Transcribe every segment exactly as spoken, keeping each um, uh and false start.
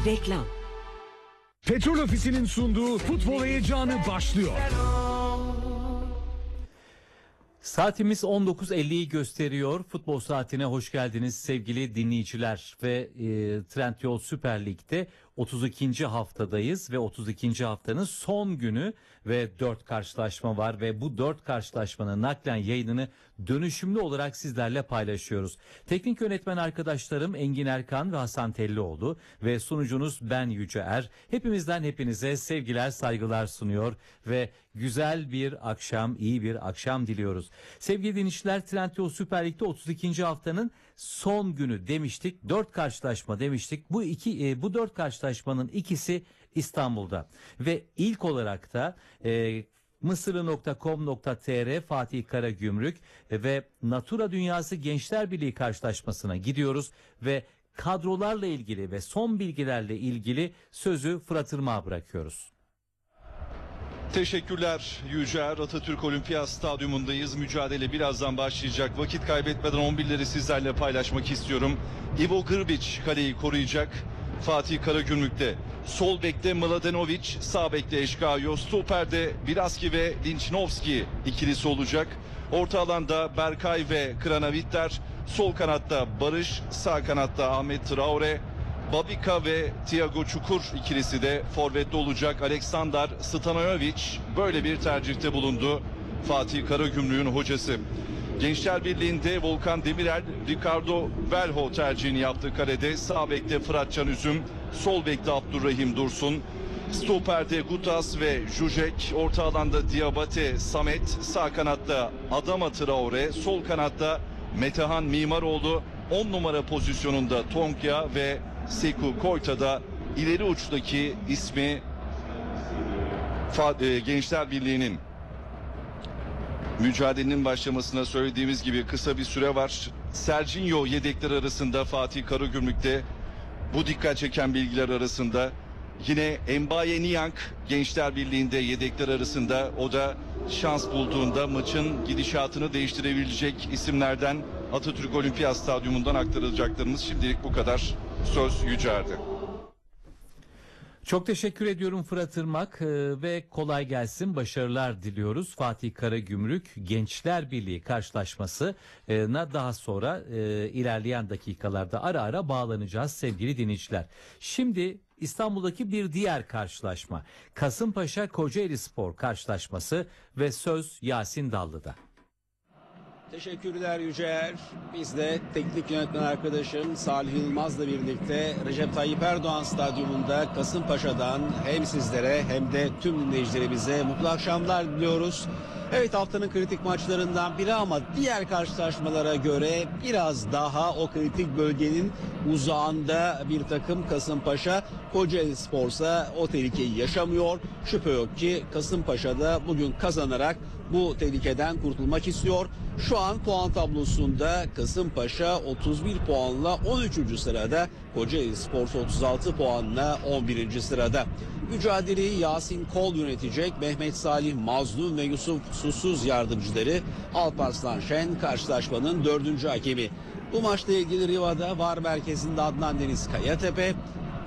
Reklam. Petrol Ofisi'nin sunduğu futbol heyecanı başlıyor. Saatimiz on dokuz elliyi gösteriyor. Futbol saatine hoş geldiniz sevgili dinleyiciler. Ve e, Trendyol Süper Lig'de otuz ikinci haftadayız ve otuz ikinci haftanın son günü ve dört karşılaşma var ve bu dört karşılaşmanın naklen yayınını dönüşümlü olarak sizlerle paylaşıyoruz. Teknik yönetmen arkadaşlarım Engin Erkan ve Hasan Tellioğlu ve sunucunuz ben Yüce Er. Hepimizden hepinize sevgiler, saygılar sunuyor ve güzel bir akşam, iyi bir akşam diliyoruz. Sevgili dinleyiciler, Trendyol Süper Lig'de otuz ikinci haftanın son günü demiştik. dört karşılaşma demiştik. Bu iki e, bu dört karşılaşmanın ikisi İstanbul'da ve ilk olarak da e, mısırı nokta com nokta tr Fatih Karagümrük ve Natura Dünyası Gençler Birliği karşılaşmasına gidiyoruz ve kadrolarla ilgili ve son bilgilerle ilgili sözü Fırat Irmak'a bırakıyoruz. Teşekkürler Yücer. Atatürk Olimpiyat Stadyumundayız. Mücadele birazdan başlayacak. Vakit kaybetmeden on birleri sizlerle paylaşmak istiyorum. Ivo Grbić kaleyi koruyacak. Fatih Karagümrük'te. Sol bekte Mladenovic, sağ bekte Eşkayo, stoper'de Biraski ve Linçnovski ikilisi olacak. Orta alanda Berkay ve Kranavitter, sol kanatta Barış, sağ kanatta Ahmet Traore, Babika ve Thiago Çukur ikilisi de forvette olacak. Aleksandar Stanojevic böyle bir tercihte bulundu. Fatih Karagümrük'ün hocası. Gençler Birliği'nde Volkan Demirel, Ricardo Velho tercihini yaptı kalede. Sağ bekte Fırat Can Üzüm, sol bekte Abdurrahim Dursun. Stoper'de Gutas ve Jujek, orta alanda Diabate, Samet, sağ kanatta Adama Traore, sol kanatta Metehan Mimaroğlu, on numara pozisyonunda Tonkya ve Sekou Koyta'da ileri uçtaki ismi Gençler Birliği'nin. Mücadelenin başlamasına söylediğimiz gibi kısa bir süre var. Serginho yedekler arasında Fatih Karagümrük'te. Bu dikkat çeken bilgiler arasında. Yine Mbaye Niang Gençler Birliği'nde yedekler arasında. O da şans bulduğunda maçın gidişatını değiştirebilecek isimlerden. Atatürk Olimpiyat Stadyumundan aktarılacaklarımız şimdilik bu kadar. Söz Yücer'de. Çok teşekkür ediyorum Fırat Irmak ve kolay gelsin, başarılar diliyoruz. Fatih Karagümrük Gençler Birliği karşılaşmasına daha sonra ilerleyen dakikalarda ara ara bağlanacağız sevgili dinleyiciler. Şimdi İstanbul'daki bir diğer karşılaşma, Kasımpaşa Kocaelispor karşılaşması ve söz Yasin Dallı'da. Teşekkürler Yücer. Biz de teknik yönetmen arkadaşım Salih Yılmaz'la birlikte Recep Tayyip Erdoğan Stadyumunda Kasımpaşa'dan hem sizlere hem de tüm dinleyicilerimize mutlu akşamlar diliyoruz. Evet, haftanın kritik maçlarından biri ama diğer karşılaşmalara göre biraz daha o kritik bölgenin uzağında bir takım Kasımpaşa. Kocaelispor'sa o tehlikeyi yaşamıyor. Şüphe yok ki Kasımpaşa'da bugün kazanarak bu tehlikeden kurtulmak istiyor. Şu an puan tablosunda Kasımpaşa otuz bir puanla on üçüncü sırada, Kocaelispor otuz altı puanla on birinci sırada. Mücadeleyi Yasin Kol yönetecek. Mehmet Salih Mazlum ve Yusuf Susuz yardımcıları. Alparslan Şen karşılaşmanın dördüncü hakemi. Bu maçla ilgili Riva'da V A R merkezinde Adnan Deniz Kayatepe, e,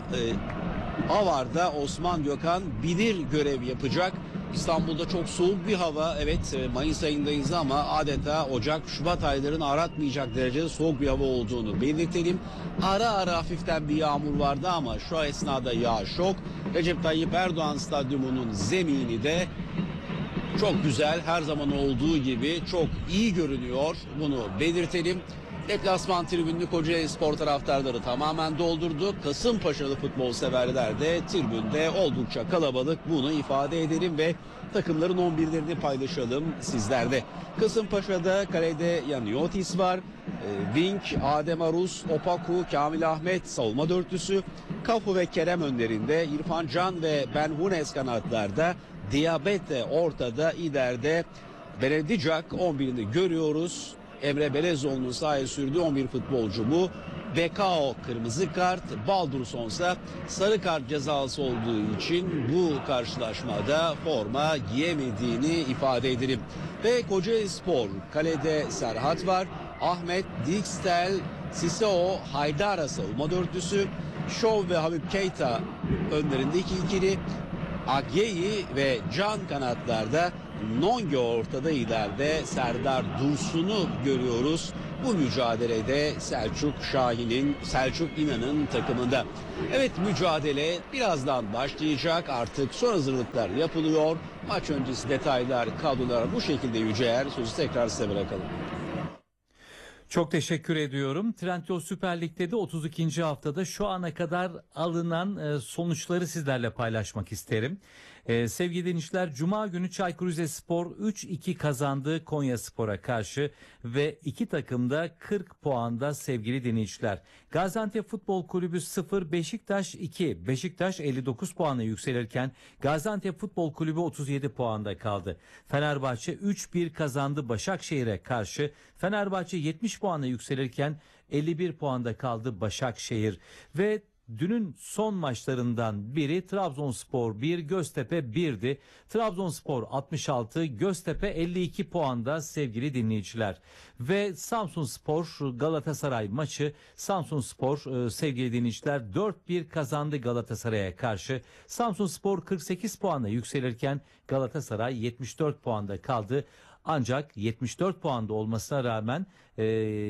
Avar'da Osman Gökhan Bilir görev yapacak. İstanbul'da çok soğuk bir hava. Evet, Mayıs ayındayız ama adeta Ocak, Şubat aylarını aratmayacak derecede soğuk bir hava olduğunu belirtelim. Ara ara hafiften bir yağmur vardı ama şu esnada yağış yok. Recep Tayyip Erdoğan Stadyumu'nun zemini de çok güzel, her zaman olduğu gibi çok iyi görünüyor. Bunu belirtelim. Deplasman tribünlü Kocaelispor taraftarları tamamen doldurdu. Kasımpaşalı futbol severler de tribünde oldukça kalabalık, bunu ifade edelim ve takımların on birlerini paylaşalım sizlerde. Kasımpaşa'da kalede Yaniotis var. E, Vink, Adem Aruz, Opaku, Kamil Ahmet savunma dörtlüsü. Kafu ve Kerem önlerinde, İrfan Can ve Ben Hunes kanatlarda. Diabete ortada, İder'de Benedicak on birini görüyoruz. Emre Belezoğlu'nun sahaya sürdüğü on bir futbolcu bu. Bekao kırmızı kart, Baldurson ise sarı kart cezası olduğu için bu karşılaşmada forma giyemediğini ifade edelim. Ve Kocaelispor kalede Serhat var. Ahmet, Dijkstal, Sissoko, Haydara savunma dörtlüsü, Şov ve Habib Keita önlerindeki ikili, Agyeyi ve Can kanatlarda, Nonge ortada, ileride Serdar Dursun'u görüyoruz. Bu mücadelede Selçuk Şahin'in, Selçuk İnan'ın takımında. Evet, mücadele birazdan başlayacak. Artık son hazırlıklar yapılıyor. Maç öncesi detaylar, kadrolar bu şekilde. Yüceer, sözü tekrar size bırakalım. Çok teşekkür ediyorum. Trendyol Süper Lig'de de otuz ikinci haftada şu ana kadar alınan e, sonuçları sizlerle paylaşmak isterim. E, sevgili dinleyiciler, Cuma günü Çaykur Rizespor üç iki kazandı Konyaspor'a karşı ve iki takım da kırk puanda sevgili dinleyiciler. Gaziantep Futbol Kulübü sıfır, Beşiktaş iki. Beşiktaş elli dokuz puana yükselirken Gaziantep Futbol Kulübü otuz yedi puanda kaldı. Fenerbahçe üç bir kazandı Başakşehir'e karşı. Fenerbahçe yetmiş puana yükselirken elli bir puanda kaldı Başakşehir. Ve dünün son maçlarından biri Trabzonspor bir, Göztepe birdi. Trabzonspor altmış altı, Göztepe elli iki puanda sevgili dinleyiciler. Ve Samsunspor Galatasaray maçı, Samsunspor sevgili dinleyiciler dört bir kazandı Galatasaray'a karşı. Samsunspor kırk sekiz puana yükselirken Galatasaray yetmiş dört puanda kaldı. Ancak yetmiş dört puanda olmasına rağmen e,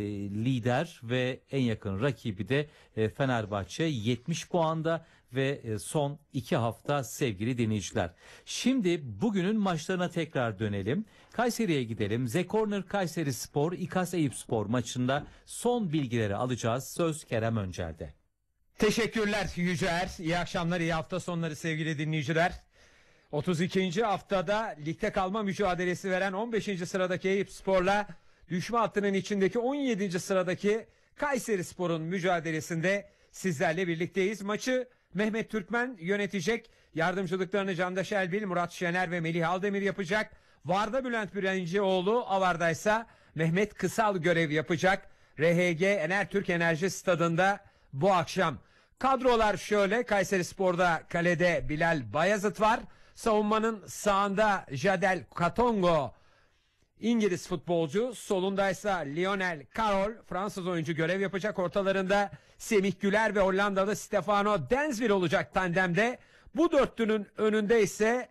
lider ve en yakın rakibi de e, Fenerbahçe yetmiş puanda ve e, son iki hafta sevgili dinleyiciler. Şimdi bugünün maçlarına tekrar dönelim. Kayseri'ye gidelim. Zekorner Kayserispor İKAS Eyüpspor maçında son bilgileri alacağız. Söz Kerem Öncel'de. Teşekkürler Yüceer. İyi akşamlar, iyi hafta sonları sevgili dinleyiciler. otuz ikinci haftada ligde kalma mücadelesi veren on beşinci sıradaki Eyüpspor'la düşme hattının içindeki on yedinci sıradaki Kayserispor'un mücadelesinde sizlerle birlikteyiz. Maçı Mehmet Türkmen yönetecek. Yardımcılıklarını Candaş Elbil, Murat Şener ve Melih Aldemir yapacak. Varda Bülent Birencioğlu, Avar'da ise Mehmet Kısal görev yapacak. R H G Enertürk Enerji Stadı'nda bu akşam. Kadrolar şöyle: Kayserispor'da kalede Bilal Bayazıt var. Savunmanın sağında Jadel Katongo, İngiliz futbolcu. Solundaysa Lionel Carroll, Fransız oyuncu görev yapacak. Ortalarında Semih Güler ve Hollandalı Stefano Densville olacak tandemde. Bu dörtlünün önünde ise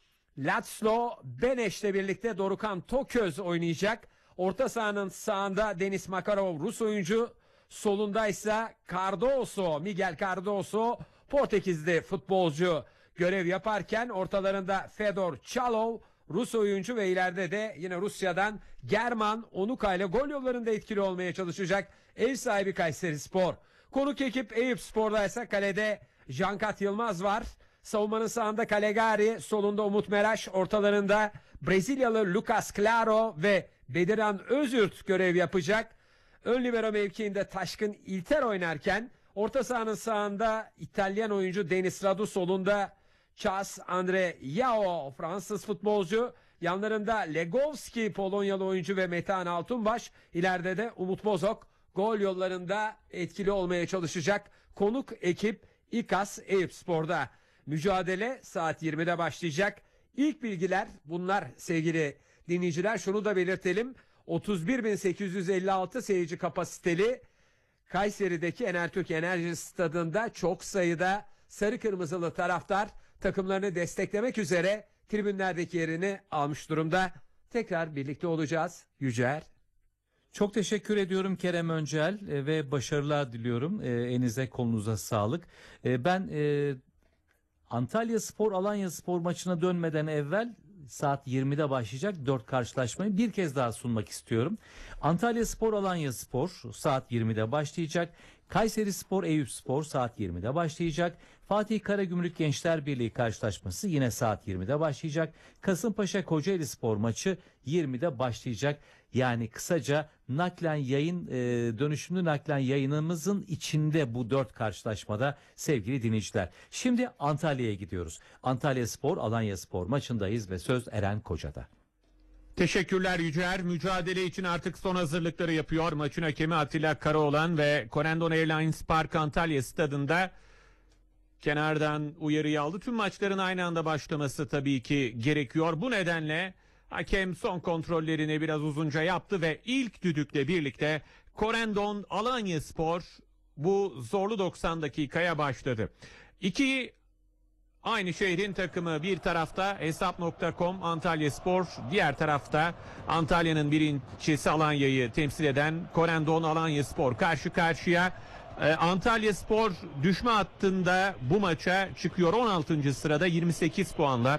László Beneş'le birlikte Dorukhan Toköz oynayacak. Orta sahanın sağında Denis Makarov, Rus oyuncu. Solundaysa Cardoso, Miguel Cardoso, Portekizli futbolcu görev yaparken ortalarında Fedor Çalov, Rus oyuncu ve ileride de yine Rusya'dan German Onuka ile gol yollarında etkili olmaya çalışacak ev sahibi Kayserispor. Konuk ekip Eyüpspor'da ise kalede Cankat Yılmaz var. Savunmanın sağında Calegari, solunda Umut Meraş, ortalarında Brezilyalı Lucas Claro ve Bediran Özürt görev yapacak. Ön libero mevkiinde Taşkın İlter oynarken orta sahanın sağında İtalyan oyuncu Denis Radu, solunda Chas Andre Yao, Fransız futbolcu. Yanlarında Legovski, Polonyalı oyuncu ve Metehan Altunbaş. İleride de Umut Bozok gol yollarında etkili olmaya çalışacak konuk ekip İKAS Eyüpspor'da. Mücadele saat yirmide başlayacak. İlk bilgiler bunlar sevgili dinleyiciler. Şunu da belirtelim: otuz bir bin sekiz yüz elli altı seyirci kapasiteli Kayseri'deki Enertürk Enerji Stadı'nda çok sayıda sarı kırmızılı taraftar takımlarını desteklemek üzere tribünlerdeki yerini almış durumda. Tekrar birlikte olacağız. Yücer. Çok teşekkür ediyorum Kerem Öncel e, ve başarılar diliyorum. E, elinize kolunuza sağlık. E, ben e, Antalyaspor Alanyaspor maçına dönmeden evvel saat yirmide başlayacak dört karşılaşmayı bir kez daha sunmak istiyorum. Antalyaspor Alanyaspor saat yirmide başlayacak. Kayserispor Eyüpspor saat yirmide başlayacak. Fatih Karagümrük Gençler Birliği karşılaşması yine saat yirmide başlayacak. Kasımpaşa Kocaelispor maçı yirmide başlayacak. Yani kısaca naklen yayın e, dönüşümlü naklen yayınımızın içinde bu dört karşılaşmada sevgili dinleyiciler. Şimdi Antalya'ya gidiyoruz. Antalyaspor Alanyaspor maçındayız ve söz Eren Koca'da. Teşekkürler Yücer. Mücadele için artık son hazırlıkları yapıyor. Maçın hakemi Atilla Karaoğlan ve Corendon Airlines Park Antalya stadında kenardan uyarıyı aldı. Tüm maçların aynı anda başlaması tabii ki gerekiyor. Bu nedenle hakem son kontrollerini biraz uzunca yaptı ve ilk düdükle birlikte Corendon Alanyaspor bu zorlu doksan dakikaya başladı. İki aynı şehrin takımı, bir tarafta hesap nokta com Antalyaspor, diğer tarafta Antalya'nın birincisi Alanya'yı temsil eden Corendon Alanyaspor karşı karşıya. Ee, Antalyaspor düşme hattında bu maça çıkıyor on altıncı sırada yirmi sekiz puanla.